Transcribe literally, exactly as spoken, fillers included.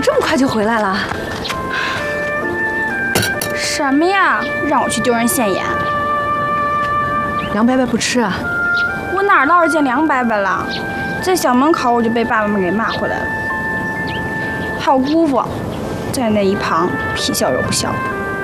你这么快就回来了？ 什么呀？让我去丢人现眼？ 梁伯伯不吃啊？ 我哪儿落着见梁伯伯了？在小门口我就被爸爸们给骂回来了。还有姑父，在那一旁皮笑肉不笑的。